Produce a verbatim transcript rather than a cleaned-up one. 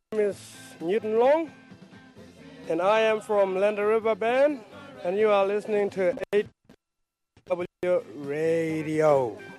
name is Newton Long, and I am from Land River Band, and you are listening to eight W Radio.